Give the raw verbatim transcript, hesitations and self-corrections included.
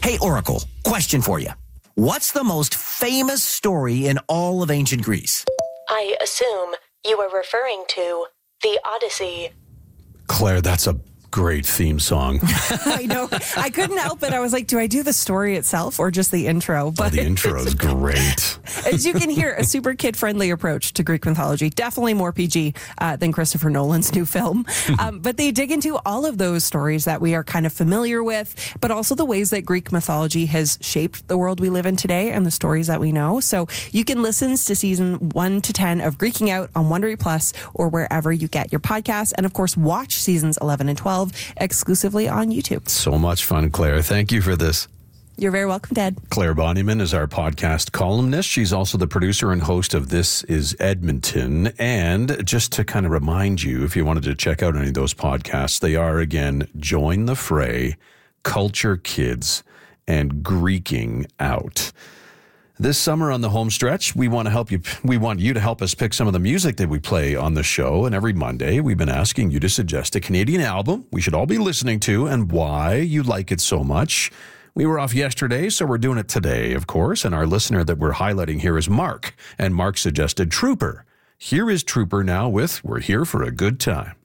Hey, Oracle, question for you. What's the most famous story in all of ancient Greece? I assume you are referring to the Odyssey. Claire, that's a great theme song. I know. I couldn't help it. I was like, do I do the story itself or just the intro? But oh, the intro is great. As you can hear, a super kid-friendly approach to Greek mythology. Definitely more P G uh, than Christopher Nolan's new film. Um, but they dig into all of those stories that we are kind of familiar with, but also the ways that Greek mythology has shaped the world we live in today and the stories that we know. So you can listen to season one to ten of Greeking Out on Wondery Plus or wherever you get your podcasts. And of course, watch seasons eleven and twelve exclusively on YouTube. So much fun, Claire. Thank you for this. You're very welcome, Dad. Claire Bonnyman is our podcast columnist. She's also the producer and host of This is Edmonton. And just to kind of remind you, if you wanted to check out any of those podcasts, they are, again, Join the Fray, Culture Kids, and Greeking Out. This summer on the home stretch, we want to help you. We want you to help us pick some of the music that we play on the show. And every Monday, we've been asking you to suggest a Canadian album we should all be listening to and why you like it so much. We were off yesterday, so we're doing it today, of course. And our listener that we're highlighting here is Mark. And Mark suggested Trooper. Here is Trooper now with We're Here for a Good Time.